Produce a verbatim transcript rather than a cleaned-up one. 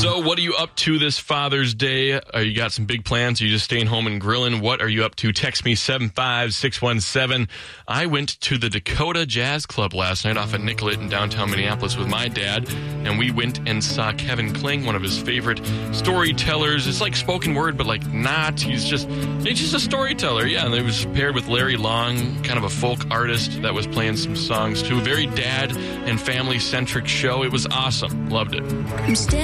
So what are you up to this Father's Day? Are you got some big plans? Are you just staying home and grilling? What are you up to? Text me seven five six one seven. I went to the Dakota Jazz Club last night off of Nicollet in downtown Minneapolis with my dad, and we went and saw Kevin Kling, one of his favorite storytellers. It's like spoken word, but like not. He's just he's just a storyteller. Yeah, and it was paired with Larry Long, kind of a folk artist that was playing some songs too. Very dad and family-centric show. It was awesome. Loved it.